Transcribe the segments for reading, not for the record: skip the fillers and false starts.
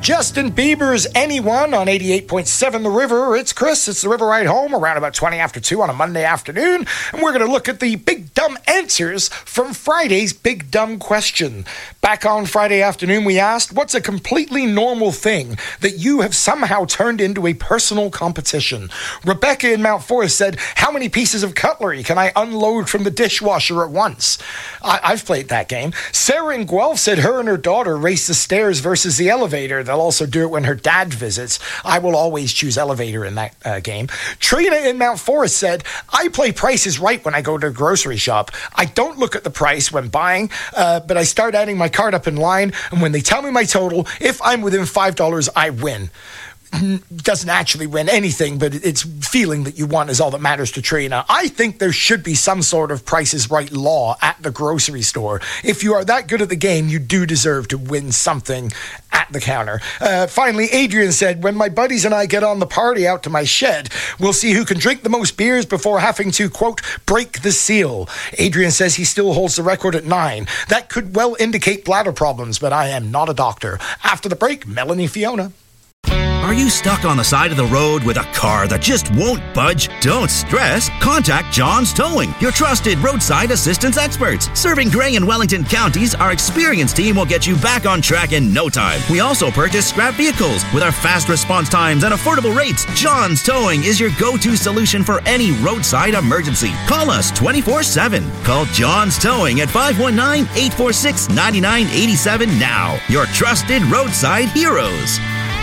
Justin Bieber's Anyone on 88.7 The River. It's Chris. It's The River Ride Home around about 20 after 2 on a Monday afternoon. And we're going to look at the big dumb answers from Friday's big dumb question. Back on Friday afternoon, we asked, what's a completely normal thing that you have somehow turned into a personal competition? Rebecca in Mount Forest said, how many pieces of cutlery can I unload from the dishwasher at once? I've played that game. Sarah in Guelph said her and her daughter race the stairs versus the elevator. They'll also do it when her dad visits. I will always choose elevator in that game. Trina in Mount Forest said, I play Price is Right when I go to a grocery shop. I don't look at the price when buying, but I start adding my card up in line, and when they tell me my total, if I'm within $5, I win. Doesn't actually win anything, but it's feeling that you want is all that matters to Trina. I think there should be some sort of Price is Right law at the grocery store. If you are that good at the game, you do deserve to win something at the counter. Finally, Adrian said, when my buddies and I get on the party out to my shed, we'll see who can drink the most beers before having to, quote, break the seal. Adrian says he still holds the record at 9. That could well indicate bladder problems, but I am not a doctor. After the break, Melanie Fiona. Are you stuck on the side of the road with a car that just won't budge? Don't stress. Contact John's Towing, your trusted roadside assistance experts. Serving Grey and Wellington counties, our experienced team will get you back on track in no time. We also purchase scrap vehicles. With our fast response times and affordable rates, John's Towing is your go-to solution for any roadside emergency. Call us 24/7. Call John's Towing at 519-846-9987 now. Your trusted roadside heroes.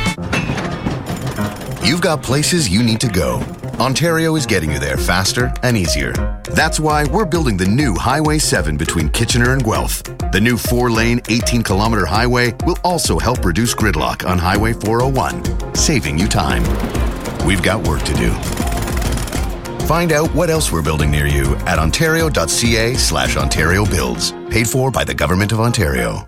You've got places you need to go. Ontario is getting you there faster and easier. That's why we're building the new Highway 7 between Kitchener and Guelph. The new 4-lane, 18-kilometer highway will also help reduce gridlock on Highway 401, saving you time. We've got work to do. Find out what else we're building near you at ontario.ca/Ontario Builds. Paid for by the Government of Ontario.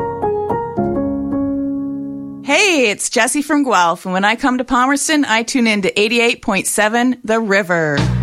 Hey, it's Jessie from Guelph, and when I come to Palmerston, I tune in to 88.7 The River.